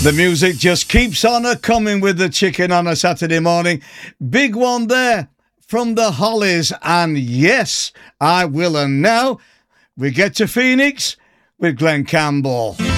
The music just keeps on coming with the chicken on a Saturday morning. Big one there from the Hollies. And yes, I will. And now we get to Phoenix with Glenn Campbell.